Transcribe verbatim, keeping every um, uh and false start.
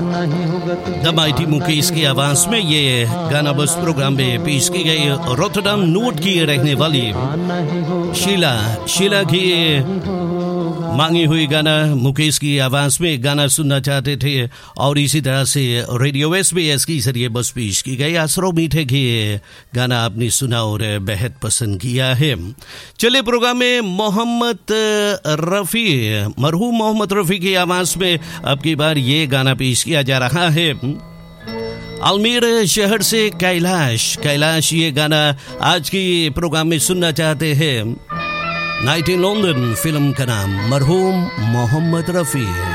The mighty Mukesh की आवाज में ये गाना बस प्रोग्राम में पेश की गई रोटरडम नोट की रहने वाली शीला शीला की मांगी हुई गाना मुकेश की आवाज में गाना सुनना चाहते थे और इसी तरह से रेडियो एसबीएस के जरिए बस पेश की गई आसरो मीठे की गाना आपने सुना और बेहद पसंद किया है। चले प्रोग्राम में मोहम्मद रफ़ी मरहूम मोहम्मद रफ़ी की आवाज में अब की बार ये गाना पेश किया जा रहा है अजमेर शहर से कैलाश कैलाश ये गाना आज की प्रोग्राम में सुनना चाहते हैं। नाइट इन लंदन फिल्म का नाम मरहूम मोहम्मद रफ़ी।